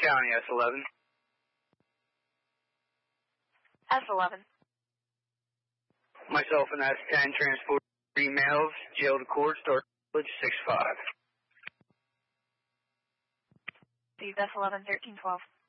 County, S11. S11. Myself and S10 transport 3 males, jail to court, start village 6-5. Steve, S11, 1312.